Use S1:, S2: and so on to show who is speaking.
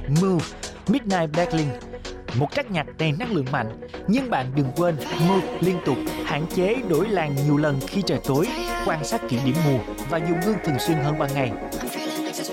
S1: Move Midnight Blackling, một track nhạc đầy năng lượng mạnh. Nhưng bạn đừng quên Move liên tục, hạn chế đổi làn nhiều lần khi trời tối, quan sát kỹ điểm mù và dùng gương thường xuyên hơn ban ngày.